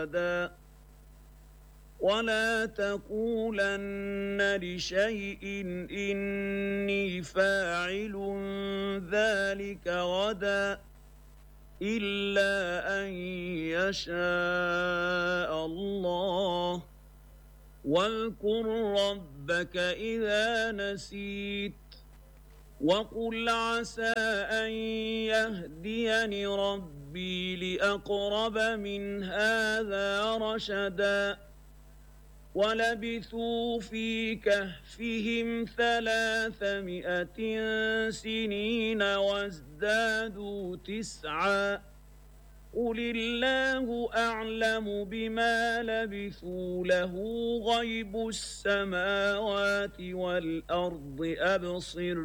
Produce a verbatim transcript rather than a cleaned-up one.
ولا تقولن لشيء إني فاعل ذلك غدا إلا أن يشاء الله واذكر ربك إذا نسيت وقل عسى أن يهديني ربي لأقرب من هذا رشدا ولبثوا في كهفهم ثلاثمائة سنين وازدادوا تسعا قل الله أعلم بما لبثوا له غيب السماوات والأرض أبصر